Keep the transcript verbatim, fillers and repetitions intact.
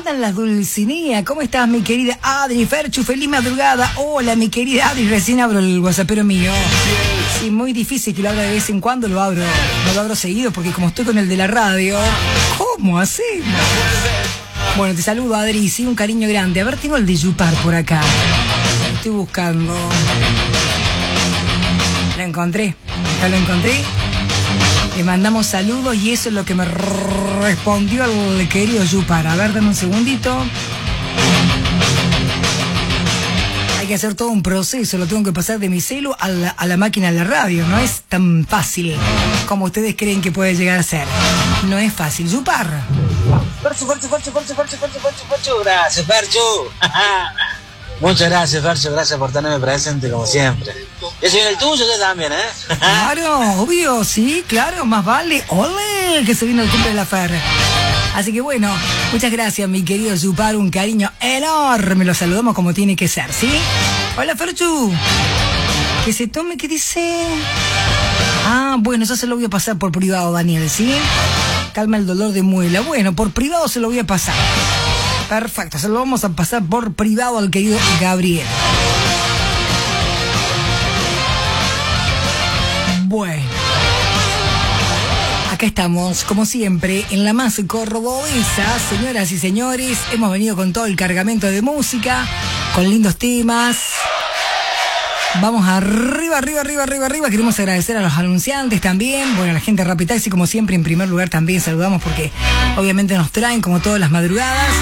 mandan las Dulcinea. ¿Cómo estás, mi querida Adri? Ferchu, feliz madrugada. Hola, mi querida Adri. Recién abro el WhatsAppero mío. Sí, muy difícil que lo abra de vez en cuando. Lo abro. No lo abro seguido porque como estoy con el de la radio. ¿Cómo hacemos? Bueno, te saludo, Adri. Sí, un cariño grande. A ver, tengo el de Yupar por acá. Estoy buscando. Lo encontré. Ya lo encontré. Le mandamos saludos y eso es lo que me respondió el querido Yupar. A ver, dame un segundito. Hay que hacer todo un proceso, lo tengo que pasar de mi celu a la, a la máquina de la radio. No es tan fácil como ustedes creen que puede llegar a ser. No es fácil. Yupar. Ferchu, Ferchu, Ferchu, Ferchu, Ferchu, Ferchu, Ferchu, Ferchu. Gracias, Ferchu. Muchas gracias, Ferchu. Gracias por tenerme presente como siempre. Yo soy el tuyo, yo también, ¿eh? Claro, obvio, sí, claro, más vale. ¡Ole! Que se vino el cumple de la Fer. Así que bueno, muchas gracias, mi querido Yupar. Un cariño enorme. Lo saludamos como tiene que ser, ¿sí? Hola, Ferchu. Que se tome, ¿qué dice? Ah, bueno, eso se lo voy a pasar por privado, Daniel, ¿sí? Calma el dolor de muela. Bueno, por privado se lo voy a pasar. Perfecto, se lo vamos a pasar por privado al querido Gabriel. Bueno, acá estamos, como siempre, en la más cordobesa, señoras y señores. Hemos venido con todo el cargamento de música, con lindos temas. Vamos arriba, arriba, arriba, arriba, arriba. Queremos agradecer a los anunciantes también. Bueno, a la gente de Rapitaxi, como siempre, en primer lugar también saludamos porque obviamente nos traen como todas las madrugadas.